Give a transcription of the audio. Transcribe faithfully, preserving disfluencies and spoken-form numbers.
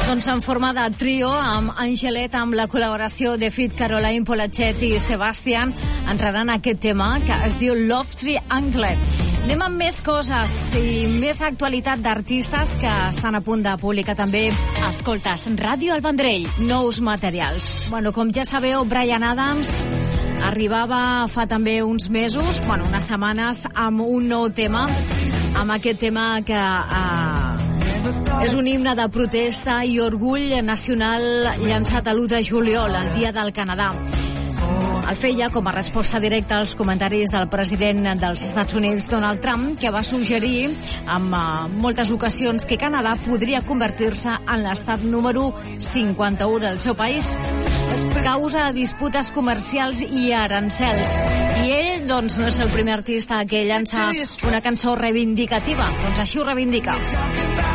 Doncs en forma de trio, amb Angelet, amb la col·laboració de Fit, Caroline Polachet i Sebastian, entraran aquest tema que es diu Love Triangle. Anem amb més coses i més actualitat d'artistes que estan a punt de publicar també. Escoltes, Ràdio El Vendrell, nous materials. Bueno, com ja sabeu, Bryan Adams arribava fa també uns mesos, bueno, unes setmanes, amb un nou tema, amb aquest tema que eh, és un himne de protesta i orgull nacional llançat a l'u de juliol, el Dia del Canadà. El feia com a resposta directa als comentaris del president dels Estats Units, Donald Trump, que va suggerir en uh, moltes ocasions que Canadà podria convertir-se en l'estat número cinquanta-u del seu país, causa disputes comercials i arancels. I ell, doncs, no és el primer artista que llança una cançó reivindicativa, doncs així ho reivindica.